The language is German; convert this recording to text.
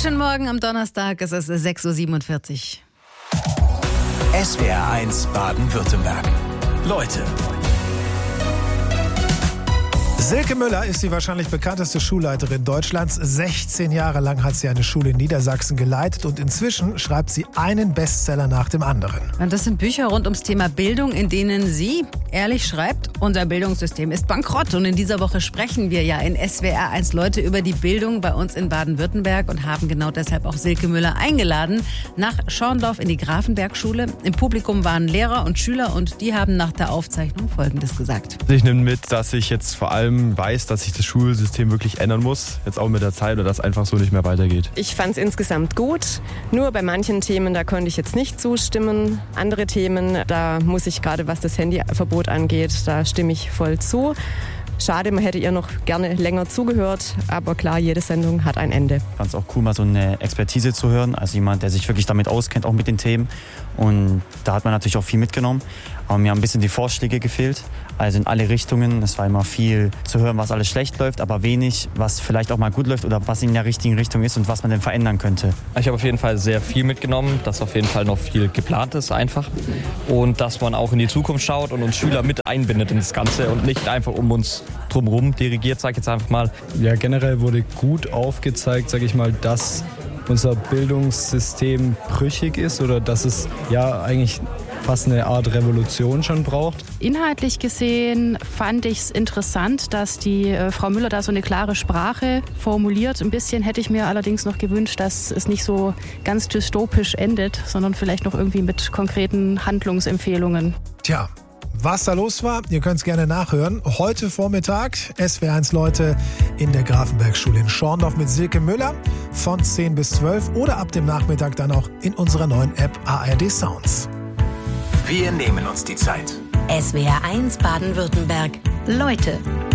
Guten Morgen am Donnerstag, es ist 6.47 Uhr. SWR1 Baden-Württemberg. Leute. Silke Müller ist die wahrscheinlich bekannteste Schulleiterin Deutschlands. 16 Jahre lang hat sie eine Schule in Niedersachsen geleitet und inzwischen schreibt sie einen Bestseller nach dem anderen. Und das sind Bücher rund ums Thema Bildung, in denen sie ehrlich schreibt, unser Bildungssystem ist bankrott. Und in dieser Woche sprechen wir ja in SWR1 Leute über die Bildung bei uns in Baden-Württemberg und haben genau deshalb auch Silke Müller eingeladen nach Schorndorf in die Grafenberg-Schule. Im Publikum waren Lehrer und Schüler und die haben nach der Aufzeichnung Folgendes gesagt. Ich nehme mit, dass ich jetzt vor allem weiß, dass sich das Schulsystem wirklich ändern muss, jetzt auch mit der Zeit, oder das einfach so nicht mehr weitergeht. Ich fand es insgesamt gut, nur bei manchen Themen, da konnte ich jetzt nicht zustimmen. Andere Themen, da muss ich gerade, was das Handyverbot angeht, da stimme ich voll zu. Schade, man hätte ihr noch gerne länger zugehört, aber klar, jede Sendung hat ein Ende. Ich fand es auch cool, mal so eine Expertise zu hören, also jemand, der sich wirklich damit auskennt, auch mit den Themen. Und da hat man natürlich auch viel mitgenommen, aber mir haben ein bisschen die Vorschläge gefehlt, also in alle Richtungen. Es war immer viel zu hören, was alles schlecht läuft, aber wenig, was vielleicht auch mal gut läuft oder was in der richtigen Richtung ist und was man denn verändern könnte. Ich habe auf jeden Fall sehr viel mitgenommen, dass auf jeden Fall noch viel geplant ist einfach und dass man auch in die Zukunft schaut und uns Schüler mit einbindet in das Ganze und nicht einfach um uns drumherum dirigiert, sage ich jetzt einfach mal. Ja, generell wurde gut aufgezeigt, sage ich mal, dass unser Bildungssystem brüchig ist oder dass es ja eigentlich fast eine Art Revolution schon braucht. Inhaltlich gesehen fand ich es interessant, dass die Frau Müller da so eine klare Sprache formuliert. Ein bisschen hätte ich mir allerdings noch gewünscht, dass es nicht so ganz dystopisch endet, sondern vielleicht noch irgendwie mit konkreten Handlungsempfehlungen. Tja, was da los war, ihr könnt es gerne nachhören. Heute Vormittag SWR1 Leute in der Grafenberg-Schule in Schorndorf mit Silke Müller von 10 bis 12 oder ab dem Nachmittag dann auch in unserer neuen App ARD Sounds. Wir nehmen uns die Zeit. SWR1 Baden-Württemberg. Leute.